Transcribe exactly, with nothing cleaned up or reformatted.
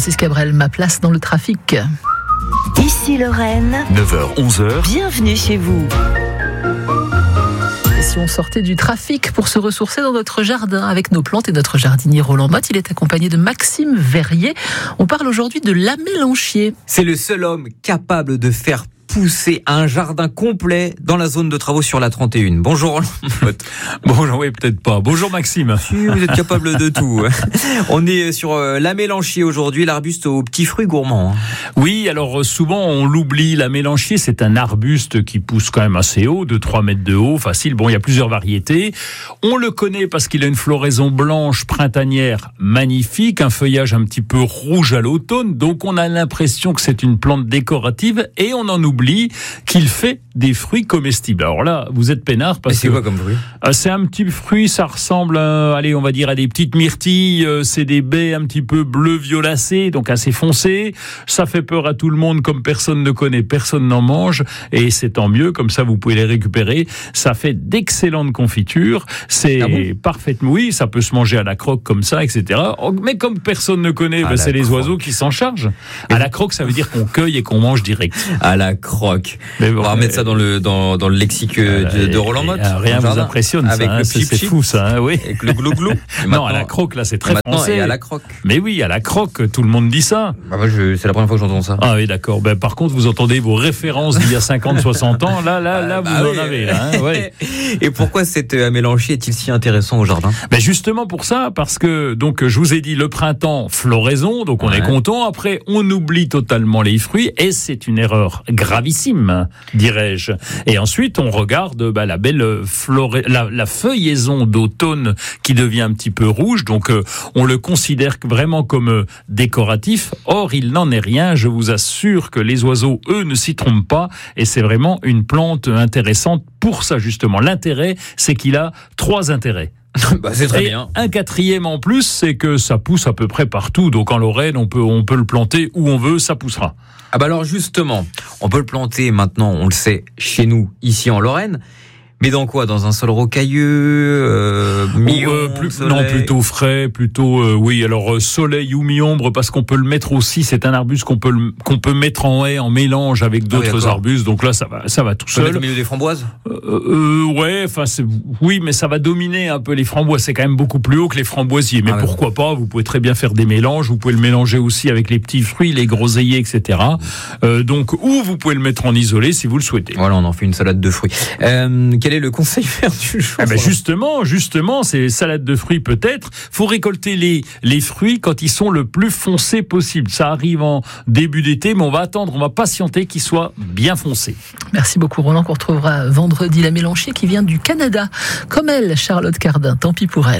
Francis Cabrel, ma place dans le trafic. Ici Lorraine, neuf heures onze heures. Bienvenue chez vous. Et si on sortait du trafic pour se ressourcer dans notre jardin avec nos plantes et notre jardinier Roland Motte, il est accompagné de Maxime Verrier. On parle aujourd'hui de l'amélanchier. C'est le seul homme capable de faire pousser un jardin complet dans la zone de travaux sur la trente et un. Bonjour Roland Motte. Bonjour, oui, peut-être pas. Bonjour Maxime. Si, vous êtes capable de tout. On est sur euh, l'amélanchier aujourd'hui, l'arbuste aux petits fruits gourmands. Oui, alors souvent on l'oublie, l'amélanchier c'est un arbuste qui pousse quand même assez haut, de trois mètres de haut, facile. Bon, il y a plusieurs variétés. On le connaît parce qu'il a une floraison blanche printanière magnifique, un feuillage un petit peu rouge à l'automne, donc on a l'impression que c'est une plante décorative et on en oublie qu'il fait des fruits comestibles. Alors là, vous êtes peinard parce c'est que... quoi comme fruit ? C'est un petit fruit, ça ressemble, à, allez, on va dire à des petites myrtilles, c'est des baies un petit peu bleu-violacées, donc assez foncées. Ça fait peur à tout le monde, comme personne ne connaît, personne n'en mange, et c'est tant mieux, comme ça vous pouvez les récupérer. Ça fait d'excellentes confitures, c'est ah bon parfaitement, oui, ça peut se manger à la croque comme ça, et cetera. Mais comme personne ne connaît, ben, c'est les croque. Oiseaux qui s'en chargent. À la croque, ça veut dire qu'on cueille et qu'on mange direct. À la croque. Mais bon, on va remettre ça dans le, dans, dans le lexique euh, de, de Roland Motte. Rien vous impressionne, avec ça, le hein, c'est, c'est fou ça, hein, oui. Avec le glou-glou. Non, à la croque, là, c'est très français. Et à la croque. Mais oui, à la croque, tout le monde dit ça. Bah moi, je, c'est la première fois que j'entends ça. Ah oui, d'accord. Ben, par contre, vous entendez vos références d'il y a cinquante, soixante ans. Là, là, là, vous bah en oui. avez. Là, hein, ouais. Et pourquoi cet amélanchier est-il si intéressant au jardin ? Ben justement pour ça, parce que donc je vous ai dit le printemps, floraison, donc on ouais. est content. Après, on oublie totalement les fruits et c'est une erreur gravissime, dirais-je. Et ensuite, on regarde bah, la belle flora- la, la feuillaison d'automne qui devient un petit peu rouge. Donc, euh, on le considère vraiment comme euh, décoratif. Or, il n'en est rien. Je vous assure que les oiseaux, eux, ne s'y trompent pas. Et c'est vraiment une plante intéressante pour ça, justement. L'intérêt, c'est qu'il a trois intérêts. Bah, c'est très et bien. Un quatrième en plus, c'est que ça pousse à peu près partout. Donc en Lorraine, on peut, on peut le planter où on veut, ça poussera. Ah bah alors justement, on peut le planter maintenant, on le sait, chez nous, ici en Lorraine. Mais dans quoi ? Dans un sol rocailleux, euh, mi-ombre, euh, plus, non, plutôt frais, plutôt euh, oui. Alors euh, soleil ou mi-ombre, parce qu'on peut le mettre aussi. C'est un arbuste qu'on peut qu'on peut mettre en haie, en mélange avec d'autres ah oui, arbustes. Donc là, ça va, ça va tout seul. On peut mettre au milieu des framboises. Euh, euh, ouais, enfin oui, mais ça va dominer un peu les framboises. C'est quand même beaucoup plus haut que les framboisiers. Mais ah pourquoi ouais. pas ? Vous pouvez très bien faire des mélanges. Vous pouvez le mélanger aussi avec les petits fruits, les groseilliers, et cetera. Euh, donc ou vous pouvez le mettre en isolé si vous le souhaitez. Voilà, on en fait une salade de fruits. Euh, quel est le conseil vert du jour ? Ah ben justement, justement, c'est salade de fruits peut-être. Faut récolter les les fruits quand ils sont le plus foncés possible. Ça arrive en début d'été, mais on va attendre, on va patienter qu'ils soient bien foncés. Merci beaucoup Roland, qu'on retrouvera vendredi. L'amélanchier qui vient du Canada, comme elle, Charlotte Cardin. Tant pis pour elle.